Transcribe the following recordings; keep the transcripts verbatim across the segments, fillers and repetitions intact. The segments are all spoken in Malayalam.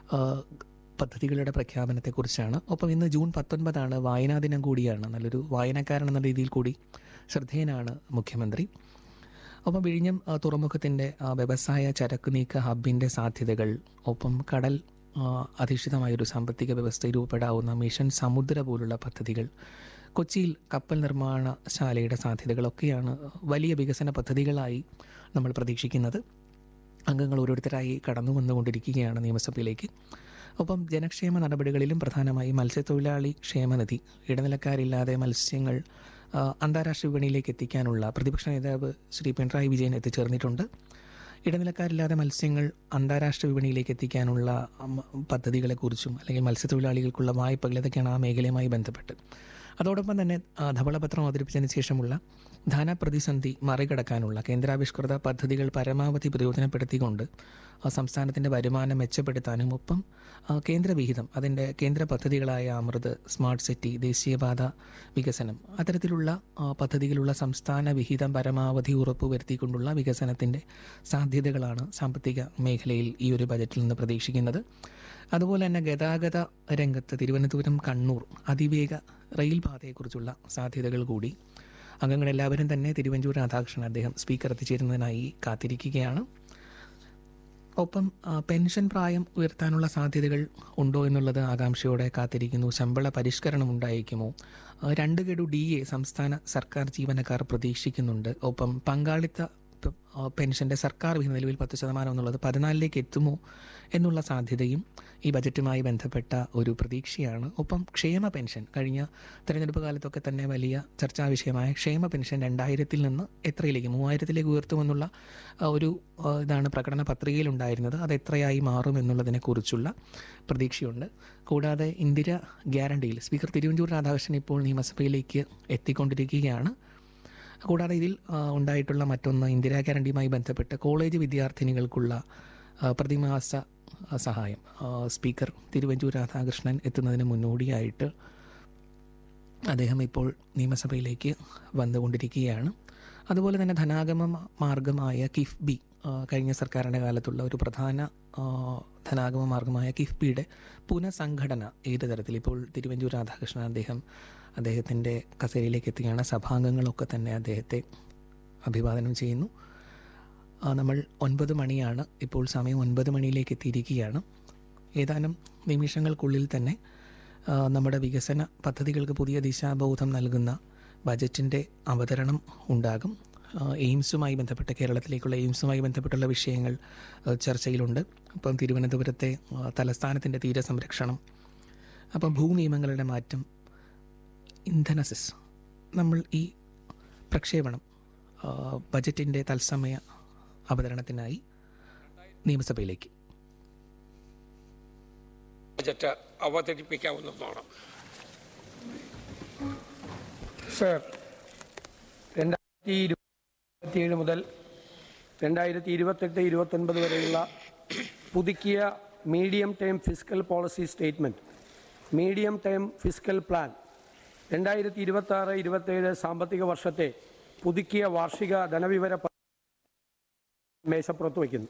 പദ്ധതികളുടെ പ്രഖ്യാപനത്തെക്കുറിച്ചാണ്. ഒപ്പം ഇന്ന് ജൂൺ പത്തൊൻപതാണ്, വായനാ ദിനം കൂടിയാണ്. നല്ലൊരു വായനക്കാരൻ എന്ന രീതിയിൽ കൂടി ശ്രദ്ധേയനാണ് മുഖ്യമന്ത്രി. ഒപ്പം വിഴിഞ്ഞം തുറമുഖത്തിൻ്റെ വ്യവസായ ചരക്ക് നീക്ക ഹബിൻ്റെ സാധ്യതകൾ, ഒപ്പം കടൽ അധിഷ്ഠിതമായൊരു സാമ്പത്തിക വ്യവസ്ഥ രൂപപ്പെടാവുന്ന മിഷൻ സമുദ്ര പോലുള്ള പദ്ധതികൾ, കൊച്ചിയിൽ കപ്പൽ നിർമ്മാണശാലയുടെ സാധ്യതകളൊക്കെയാണ് വലിയ വികസന പദ്ധതികളായി നമ്മൾ പ്രതീക്ഷിക്കുന്നത്. അംഗങ്ങൾ ഓരോരുത്തരായി കടന്നു വന്നുകൊണ്ടിരിക്കുകയാണ് നിയമസഭയിലേക്ക്. ഒപ്പം ജനക്ഷേമ നടപടികളിലും പ്രധാനമായി മത്സ്യത്തൊഴിലാളി ക്ഷേമനിധി, ഇടനിലക്കാരില്ലാതെ മത്സ്യങ്ങൾ അന്താരാഷ്ട്ര വിപണിയിലേക്ക് എത്തിക്കാനുള്ള പ്രതിപക്ഷ നേതാവ് ശ്രീ പിണറായി വിജയൻ എത്തിച്ചേർന്നിട്ടുണ്ട്. ഇടനിലക്കാരില്ലാതെ മത്സ്യങ്ങൾ അന്താരാഷ്ട്ര വിപണിയിലേക്ക് എത്തിക്കാനുള്ള പദ്ധതികളെക്കുറിച്ചും അല്ലെങ്കിൽ മത്സ്യത്തൊഴിലാളികൾക്കുള്ള വായ്പകൾ, ഇതൊക്കെയാണ് ആ മേഖലയുമായി ബന്ധപ്പെട്ട്. അതോടൊപ്പം തന്നെ ധവളപത്രം അവതരിപ്പിച്ചതിന് ശേഷമുള്ള ധനപ്രതിസന്ധി മറികടക്കാനുള്ള കേന്ദ്രാവിഷ്കൃത പദ്ധതികൾ പരമാവധി പ്രയോജനപ്പെടുത്തിക്കൊണ്ട് സംസ്ഥാനത്തിൻ്റെ വരുമാനം മെച്ചപ്പെടുത്താനും, ഒപ്പം കേന്ദ്രവിഹിതം, അതിൻ്റെ കേന്ദ്ര പദ്ധതികളായ അമൃത്, സ്മാർട്ട് സിറ്റി, ദേശീയപാത വികസനം, അത്തരത്തിലുള്ള പദ്ധതികളുള്ള സംസ്ഥാന വിഹിതം പരമാവധി ഉറപ്പുവരുത്തിക്കൊണ്ടുള്ള വികസനത്തിൻ്റെ സാധ്യതകളാണ് സാമ്പത്തിക മേഖലയിൽ ഈ ഒരു ബജറ്റിൽ നിന്ന് പ്രതീക്ഷിക്കുന്നത്. അതുപോലെ തന്നെ ഗതാഗത രംഗത്ത് തിരുവനന്തപുരം കണ്ണൂർ അതിവേഗ റെയിൽ പാതയെക്കുറിച്ചുള്ള സാധ്യതകൾ കൂടി. അംഗങ്ങളെല്ലാവരും തന്നെ തിരുവഞ്ചൂർ രാധാകൃഷ്ണൻ അദ്ദേഹം സ്പീക്കർ എത്തിച്ചേരുന്നതിനായി കാത്തിരിക്കുകയാണ്. ഒപ്പം പെൻഷൻ പ്രായം ഉയർത്താനുള്ള സാധ്യതകൾ ഉണ്ടോ എന്നുള്ളത് ആകാംക്ഷയോടെ കാത്തിരിക്കുന്നു. ശമ്പള പരിഷ്കരണം ഉണ്ടായിരിക്കുമോ? രണ്ട് ഗഡു ഡി എ സംസ്ഥാന സർക്കാർ ജീവനക്കാർ പ്രതീക്ഷിക്കുന്നുണ്ട്. ഒപ്പം പങ്കാളിത്ത പെൻഷൻ്റെ സർക്കാർ വിഹിതം നിലവിൽ പത്ത് ശതമാനം എന്നുള്ളത് പതിനാലിലേക്ക് എത്തുമോ എന്നുള്ള സാധ്യതയും ഈ ബജറ്റുമായി ബന്ധപ്പെട്ട ഒരു പ്രതീക്ഷയാണ്. ഒപ്പം ക്ഷേമ പെൻഷൻ, കഴിഞ്ഞ തെരഞ്ഞെടുപ്പ് കാലത്തൊക്കെ തന്നെ വലിയ ചർച്ചാ വിഷയമായ ക്ഷേമ പെൻഷൻ രണ്ടായിരത്തിൽ നിന്ന് എത്രയിലേക്ക്, മൂവായിരത്തിലേക്ക് ഉയർത്തുമെന്നുള്ള ഒരു ഇതാണ് പ്രകടന പത്രികയിലുണ്ടായിരുന്നത്. അത് എത്രയായി മാറും എന്നുള്ളതിനെക്കുറിച്ചുള്ള പ്രതീക്ഷയുണ്ട്. കൂടാതെ ഇന്ദിര ഗ്യാരണ്ടിയിൽ സ്പീക്കർ തിരുവഞ്ചൂർ രാധാകൃഷ്ണൻ ഇപ്പോൾ നിയമസഭയിലേക്ക് എത്തിക്കൊണ്ടിരിക്കുകയാണ്. കൂടാതെ ഇതിൽ ഉണ്ടായിട്ടുള്ള മറ്റൊന്ന്, ഇന്ദിരാ ഗ്യാരണ്ടിയുമായി ബന്ധപ്പെട്ട് കോളേജ് വിദ്യാർത്ഥിനികൾക്കുള്ള പ്രതിമാസ സഹായം സ്പീക്കർ തിരുവഞ്ചൂർ രാധാകൃഷ്ണൻ എത്തുന്നതിന് മുന്നോടിയായിട്ട് അദ്ദേഹം ഇപ്പോൾ നിയമസഭയിലേക്ക് വന്നുകൊണ്ടിരിക്കുകയാണ്. അതുപോലെ തന്നെ ധനാഗമ മാർഗമായ കിഫ്ബി, കഴിഞ്ഞ സർക്കാരിൻ്റെ കാലത്തുള്ള ഒരു പ്രധാന ധനാഗമ മാർഗമായ കിഫ്ബിയുടെ പുനഃസംഘടന ഏത് തരത്തിൽ, ഇപ്പോൾ തിരുവഞ്ചൂർ രാധാകൃഷ്ണൻ അദ്ദേഹം അദ്ദേഹത്തിൻ്റെ കസേരയിലേക്ക് എത്തുകയാണ്. സഭാംഗങ്ങളൊക്കെ തന്നെ അദ്ദേഹത്തെ അഭിവാദനം ചെയ്യുന്നു. നമ്മൾ ഒൻപത് മണിയാണ് ഇപ്പോൾ, സമയം ഒൻപത് മണിയിലേക്ക് എത്തിയിരിക്കുകയാണ്. ഏതാനും നിമിഷങ്ങൾക്കുള്ളിൽ തന്നെ നമ്മുടെ വികസന പദ്ധതികൾക്ക് പുതിയ ദിശാബോധം നൽകുന്ന ബജറ്റിൻ്റെ അവതരണം ഉണ്ടാകും. എയിംസുമായി ബന്ധപ്പെട്ട, കേരളത്തിലേക്കുള്ള എയിംസുമായി ബന്ധപ്പെട്ടുള്ള വിഷയങ്ങൾ ചർച്ചയിലുണ്ട്. അപ്പം തിരുവനന്തപുരത്തെ തലസ്ഥാനത്തിൻ്റെ തീരസംരക്ഷണം, അപ്പം ഭൂനിയമങ്ങളുടെ മാറ്റം, ഇന്ധന സെസ്, നമ്മൾ ഈ പ്രക്ഷേപണം ബജറ്റിൻ്റെ തത്സമയ അവതരണത്തിനായി നിയമസഭയിലേക്ക് ബജറ്റ് അവതരിപ്പിക്കാവുന്നതാണ്. സർ, രണ്ടായിരത്തി ഇരുപത്തിയേഴ് മുതൽ രണ്ടായിരത്തി ഇരുപത്തെട്ട് ഇരുപത്തൊൻപത് വരെയുള്ള പുതുക്കിയ medium term fiscal policy statement, medium term fiscal plan, രണ്ടായിരത്തി ഇരുപത്തി ആറ് ഇരുപത്തേഴ് സാമ്പത്തിക വർഷത്തെ പുതുക്കിയ വാർഷിക ധനവിവര മേശപ്പുറത്ത് വയ്ക്കുന്നു.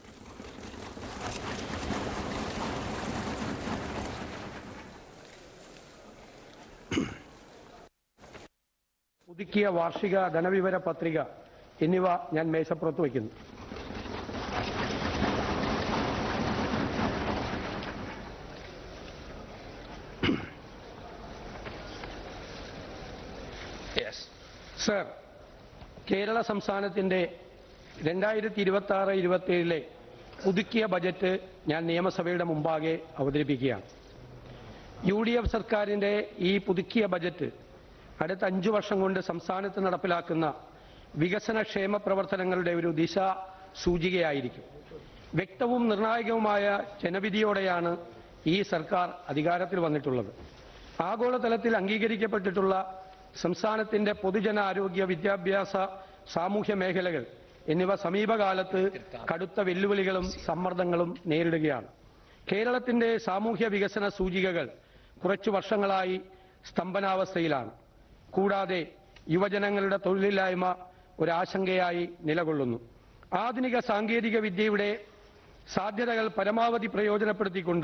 പുതുക്കിയ വാർഷിക ധനവിവര പത്രിക എന്നിവ ഞാൻ മേശപ്പുറത്ത് വയ്ക്കുന്നു. സർ, കേരള സംസ്ഥാനത്തിൻ്റെ രണ്ടായിരത്തി ഇരുപത്തി ആറ് ഇരുപത്തേഴിലെ പുതുക്കിയ ബജറ്റ് ഞാൻ നിയമസഭയുടെ മുമ്പാകെ അവതരിപ്പിക്കുകയാണ്. യു ഡി എഫ് സർക്കാരിൻ്റെ ഈ പുതുക്കിയ ബജറ്റ് അടുത്ത അഞ്ചു വർഷം കൊണ്ട് സംസ്ഥാനത്ത് നടപ്പിലാക്കുന്ന വികസന ക്ഷേമ പ്രവർത്തനങ്ങളുടെ ഒരു ദിശ സൂചികയായിരിക്കും. വ്യക്തവും നിർണായകവുമായ ജനവിധിയോടെയാണ് ഈ സർക്കാർ അധികാരത്തിൽ വന്നിട്ടുള്ളത്. ആഗോളതലത്തിൽ അംഗീകരിക്കപ്പെട്ടിട്ടുള്ള സംസ്ഥാനത്തിന്റെ പൊതുജന ആരോഗ്യ, വിദ്യാഭ്യാസ, സാമൂഹ്യ മേഖലകൾ എന്നിവ സമീപകാലത്ത് കടുത്ത വെല്ലുവിളികളും സമ്മർദ്ദങ്ങളും നേരിടുകയാണ്. കേരളത്തിന്റെ സാമൂഹ്യ വികസന സൂചികകൾ കുറച്ചു വർഷങ്ങളായി സ്തംഭനാവസ്ഥയിലാണ്. കൂടാതെ യുവജനങ്ങളുടെ തൊഴിലില്ലായ്മ ഒരാശങ്കയായി നിലകൊള്ളുന്നു. ആധുനിക സാങ്കേതിക വിദ്യയുടെ സാധ്യതകൾ പരമാവധി പ്രയോജനപ്പെടുത്തിക്കൊണ്ട്